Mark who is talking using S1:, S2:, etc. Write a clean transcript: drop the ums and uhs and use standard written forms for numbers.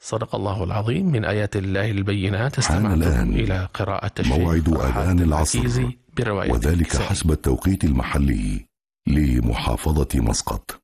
S1: صدق الله العظيم. من آيات الله البينات.
S2: حان الآن
S1: إلى قراءة
S2: موعد أذان العصر،
S1: برواية
S2: وذلك حسب التوقيت المحلي لمحافظة مسقط.